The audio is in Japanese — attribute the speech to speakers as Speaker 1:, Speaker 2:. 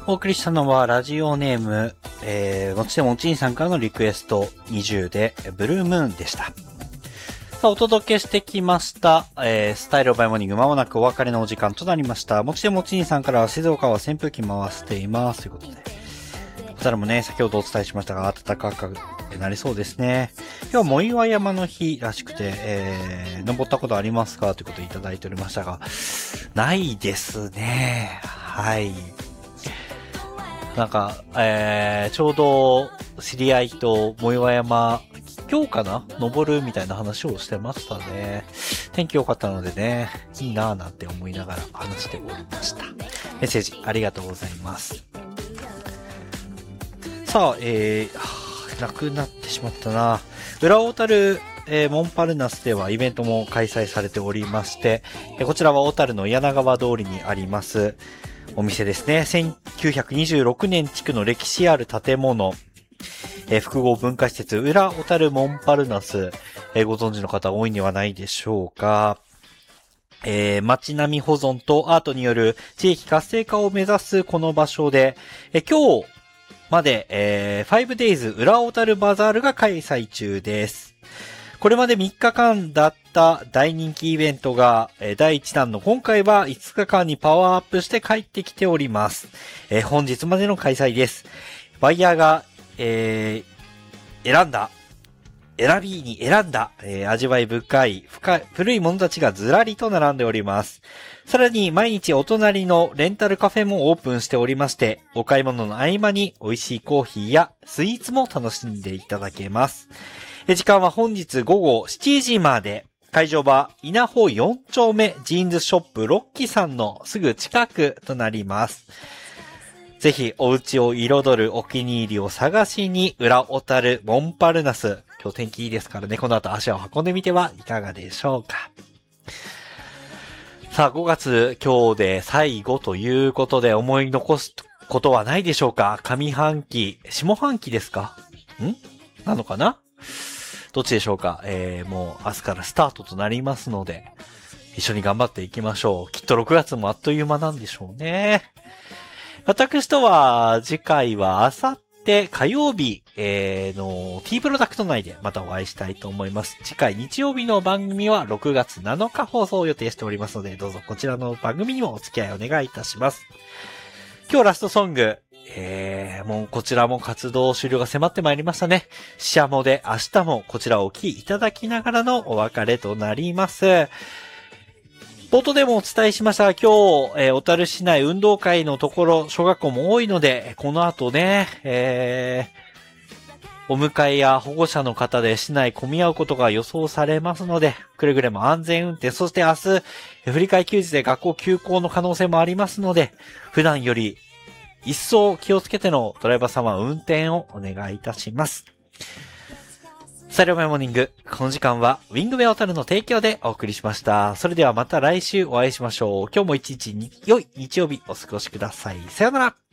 Speaker 1: お送りしたのはラジオネーム、もちでもちんさんからのリクエスト20でブルームーンでした。さあ、お届けしてきました、スタイルバイモーニング、まもなくお別れのお時間となりました。もちでもちんさんからは静岡は扇風機回しています。ということで。小樽もね、先ほどお伝えしましたが、暖かくなりそうですね。今日は藻岩山の日らしくて、登ったことありますかということをいただいておりましたが、ないですね。はい。なんか、ちょうど知り合いと藻岩山、今日かな登るみたいな話をしてましたね。天気良かったのでね、いいなぁなんて思いながら話しておりました。メッセージありがとうございます。さあ、なくなってしまったな。裏小樽、モンパルナスではイベントも開催されておりまして、こちらは小樽の柳川通りにありますお店ですね。1926年築の歴史ある建物、複合文化施設裏小樽モンパルナス、ご存知の方多いんではないでしょうか。街並み保存とアートによる地域活性化を目指すこの場所で、今日まで、5days 裏小樽バザールが開催中です。これまで3日間だった大人気イベントが、第1弾の今回は5日間にパワーアップして帰ってきております。本日までの開催です。バイヤーが、選んだ、味わい深い、古いものたちがずらりと並んでおります。さらに毎日お隣のレンタルカフェもオープンしておりまして、お買い物の合間に美味しいコーヒーやスイーツも楽しんでいただけます。時間は本日午後7時まで。会場は稲穂4丁目ジーンズショップロッキさんのすぐ近くとなります。ぜひお家を彩るお気に入りを探しに裏小樽モンパルナス。今日天気いいですからね、この後足を運んでみてはいかがでしょうか。さあ、5月今日で最後ということで思い残すことはないでしょうか。上半期、下半期ですか？なのかな？どっちでしょうか。もう明日からスタートとなりますので、一緒に頑張っていきましょう。きっと6月もあっという間なんでしょうね。私とは次回はあさって火曜日、の T プロダクト内でまたお会いしたいと思います。次回日曜日の番組は6月7日放送を予定しておりますので、どうぞこちらの番組にもお付き合いお願いいたします。今日ラストソング、もうこちらも活動終了が迫ってまいりましたね。シャモで明日もこちらをお聴きいただきながらのお別れとなります。冒頭でもお伝えしましたが、今日、小樽市内運動会のところ、小学校も多いので、この後ね、お迎えや保護者の方で市内混み合うことが予想されますので、くれぐれも安全運転、そして明日、振り替え休日で学校休校の可能性もありますので、普段より一層気をつけてのドライバー様運転をお願いいたします。スタイルバイモーニング、この時間はウィングウェイ小樽の提供でお送りしました。それではまた来週お会いしましょう。今日も一日に良い日曜日お過ごしください。さよなら。